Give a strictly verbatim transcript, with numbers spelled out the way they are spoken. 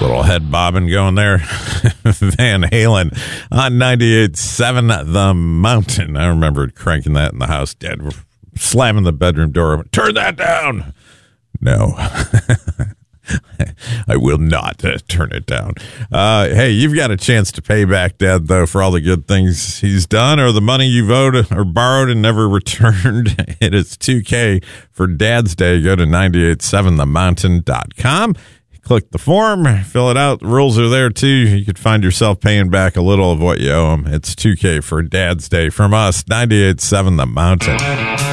little head bobbing going there. Van Halen on ninety-eight point seven The Mountain. I remember cranking that in the house. Dad slamming the bedroom door. Turn that down. No. I will not uh, turn it down. Uh, hey, you've got a chance to pay back Dad, though, for all the good things he's done or the money you've owed or borrowed and never returned. It is two K for Dad's Day. Go to nine eight seven the mountain dot com. Click the form, fill it out. The rules are there, too. You could find yourself paying back a little of what you owe him. It's two K for Dad's Day from us, nine eight seven The Mountain.